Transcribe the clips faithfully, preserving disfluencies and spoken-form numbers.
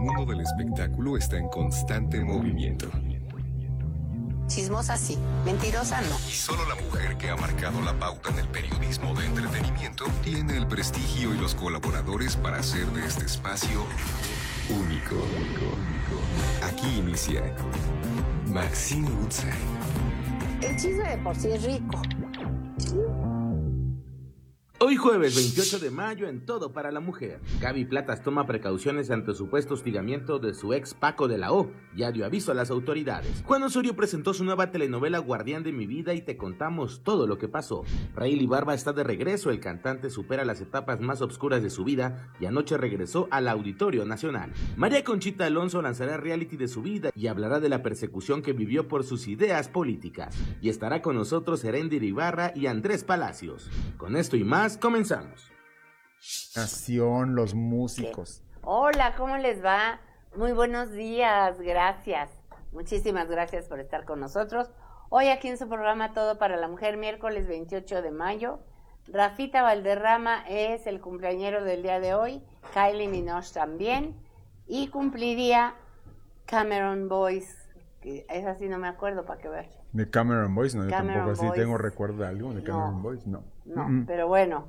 mundo del espectáculo está en constante movimiento. Chismosa sí, mentirosa no. Y solo la mujer que ha marcado la pauta en el periodismo de entretenimiento tiene el prestigio y los colaboradores para hacer de este espacio único. Aquí inicia Maxine Woodside. El chisme de por sí es rico. Hoy jueves veintiocho de mayo en Todo para la Mujer. Gaby Platas toma precauciones ante supuesto hostigamiento de su ex Paco de la O. Ya dio aviso a las autoridades. Juan Osorio presentó su nueva telenovela Guardián de mi vida y te contamos todo lo que pasó. Rayleigh Barba está de regreso. El cantante supera las etapas más oscuras de su vida y anoche regresó al Auditorio Nacional. María Conchita Alonso lanzará reality de su vida y hablará de la persecución que vivió por sus ideas políticas. Y estará con nosotros Eréndir Ibarra y Andrés Palacios. Con esto y más, comenzamos. Nación, los músicos. Hola, ¿cómo les va? Muy buenos días, gracias. Muchísimas gracias por estar con nosotros. Hoy aquí en su programa Todo para la Mujer, miércoles veintiocho de mayo. Rafita Valderrama es el cumpleañero del día de hoy, Kylie Minogue también, y cumpliría Cameron Boyce, que es así, no me acuerdo, para que vean. De Cameron Boyce, no, yo Cameron tampoco así Boyce. tengo recuerdo de algo de Cameron No. Boyce, no. No, Mm-mm. pero bueno,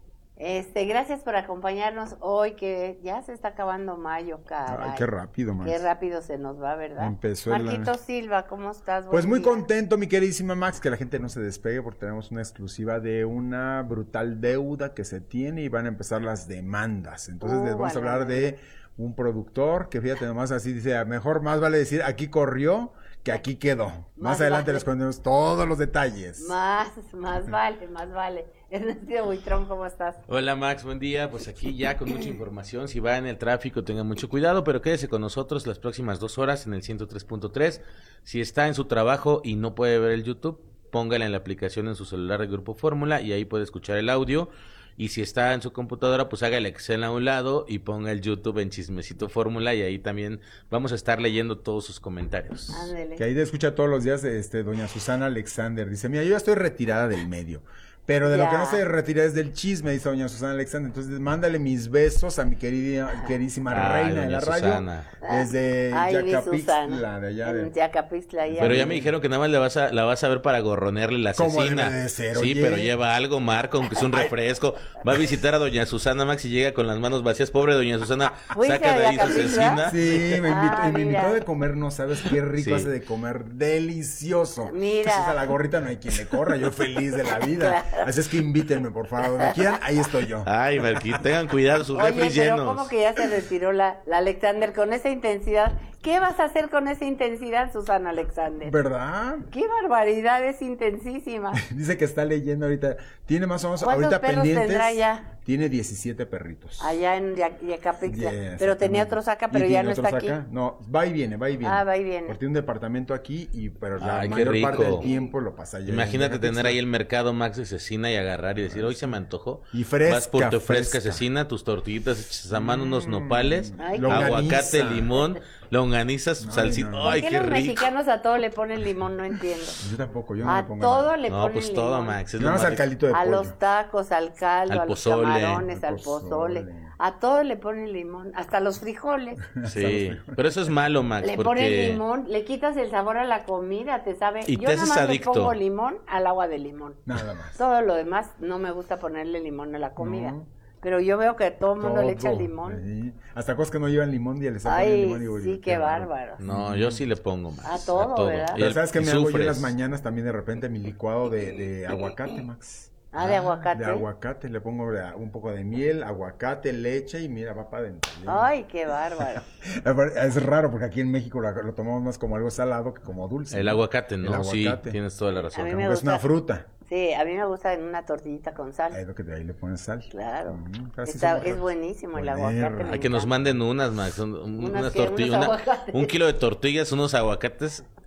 este, gracias por acompañarnos hoy, que ya se está acabando mayo, caray. Ay, qué rápido, Max. Qué rápido se nos va, ¿verdad? Empezó el Marquito año. Silva, ¿cómo estás? Pues Buen muy día. contento, mi queridísima Max, que la gente no se despegue porque tenemos una exclusiva de una brutal deuda que se tiene y van a empezar las demandas. Entonces Uh, les vamos a vale. hablar de un productor que, fíjate nomás, así dice, mejor más vale decir aquí corrió que aquí quedó. Más, Más adelante vale. les contamos todos los detalles. Más, más vale, más vale. Ernesto Buitrón, ¿cómo estás? Hola Max, buen día. Pues aquí ya con mucha información. Si va en el tráfico, tenga mucho cuidado, pero quédese con nosotros las próximas dos horas en el ciento tres punto tres. Si está en su trabajo y no puede ver el YouTube, póngala en la aplicación en su celular de Grupo Fórmula y ahí puede escuchar el audio. Y si está en su computadora, pues haga el Excel a un lado y ponga el YouTube en Chismecito Fórmula y ahí también vamos a estar leyendo todos sus comentarios. Ándele. Que ahí te escucha todos los días este doña Susana Alexander. Dice, mira, yo ya estoy retirada del medio. Pero de Ya. lo que no se retira es del chisme, dice doña Susana Alexander. Entonces, mándale mis besos a mi querida, queridísima Ay, reina de la doña radio. Susana. Desde Ay, mi Yacapixtla, Susana. de allá de... En Yacapixtla, allá. Pero ya me dijeron que nada más la vas a, la vas a ver para gorronearle la ¿Cómo asesina. debe de ser? Sí, Oye. pero lleva algo, Marco, aunque es un refresco. Va a visitar a doña Susana, Max, y llega con las manos vacías. Pobre doña Susana, ¿Fuiste saca de a ahí su Yacapixtla? asesina. Sí, me invitó, Ah, y me mira. invitó de comer, no sabes qué rico Sí. hace de comer, delicioso. Mira. Entonces a la gorrita no hay quien le corra, yo feliz de la vida. Claro. Así es que invítenme, por favor, donde quieran, ahí estoy yo. Ay, Marquito, tengan cuidado, sus Oye, refris pero llenos. ¿cómo que ya se retiró la, la Alexander con esa intensidad? ¿Qué vas a hacer con esa intensidad, Susana Alexander? ¿Verdad? ¡Qué barbaridad! Es intensísima. Dice que está leyendo ahorita, tiene más o menos ¿Cuántos ahorita perros pendientes. tendrá ya? Tiene diecisiete perritos. Allá en Ya- Yacapixtla. Yes, pero tenía exactamente. otros acá, ¿Y pero ya tiene no está otros aquí. acá? No, va y viene, va y viene. Ah, va y viene. Porque tiene un departamento aquí, y pero la Ay, qué mayor parte rico. del tiempo lo pasa allá. Imagínate en tener Yacapixtla. ahí el mercado Max de cecina y agarrar y decir, hoy se me antojó. Y fresca, Vas por tu fresca fresca. cecina, tus tortillitas hechas a mano, unos nopales, Ay, aguacate, longaniza. limón, longanizas, Ay, salsita. no. Ay, ¿Por qué qué los rico. mexicanos a todo le ponen limón? No entiendo. Yo tampoco, yo no A le pongo todo nada. le No, ponen pues limón. todo, Max. Es lo Nada más más al rico. caldito de A pollo. los tacos, al caldo, Al a los pozole. camarones, Al al pozole. pozole. A todo le ponen limón, hasta los frijoles. Sí, pero eso es malo, Max, Le porque... ponen limón, le quitas el sabor a la comida, te sabe. Y Yo te nada haces más adicto. le pongo limón al agua de limón. Nada más. Todo lo demás no me gusta ponerle limón a la comida. No. Pero yo veo que todo el mundo le echa Todo. limón. Sí. Hasta cosas que no llevan limón y les ponen Ay, limón. Digo, sí, qué bárbaro. No, yo sí le pongo, Max. A todo, ¿verdad? Y Pero el- ¿sabes qué y me hago yo en sufres. las mañanas también de repente? Mi licuado de, de aguacate, Max. Ah, de aguacate. De aguacate, le pongo de- un poco de miel, aguacate, leche y mira, va para adentro. Ay, qué bárbaro. Es raro porque aquí en México lo, lo tomamos más como algo salado que como dulce. El aguacate, ¿no? El aguacate. Sí, tienes toda la A razón. mí Como me que es una gusta. fruta. Sí, a mí me gusta en una tortillita con Ahí sal. lo que de ahí le pones sal. Claro. Ujú, casi Está- somos- es buenísimo el Ponerlo. aguacate. me Hay que nos encanta. manden unas, Max, un- un- ¿Unas unas qué? ¿Unos tortillas, una- aguacates? un kilo de tortillas, unos aguacates